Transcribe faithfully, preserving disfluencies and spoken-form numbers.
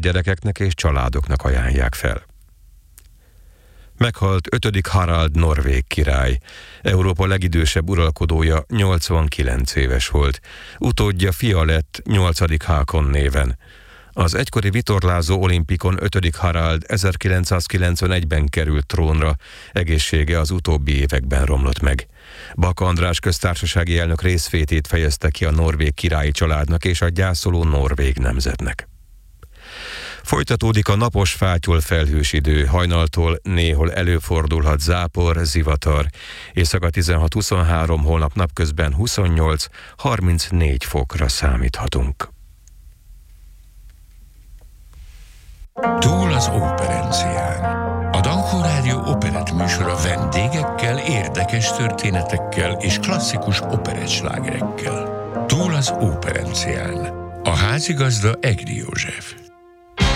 gyerekeknek és családoknak ajánlják fel. Meghalt ötödik Harald norvég király. Európa legidősebb uralkodója, nyolcvankilenc éves volt. Utódja fia lett, nyolcadik Hákon néven. Az egykori vitorlázó olimpikon ötödik Harald ezerkilencszázkilencvenegyben került trónra, egészsége az utóbbi években romlott meg. Baka András köztársasági elnök részvétét fejezte ki a norvég királyi családnak és a gyászoló norvég nemzetnek. Folytatódik a napos fátyol felhős idő, hajnaltól néhol előfordulhat zápor, zivatar. Éjszaka tizenhat huszonhárom, holnap napközben huszonnyolc harmincnégy fokra számíthatunk. Túl az óperencián. A Dankó Rádió operett műsora vendégekkel, érdekes történetekkel és klasszikus operettslágerekkel. Túl az óperencián. A házigazda Egri József.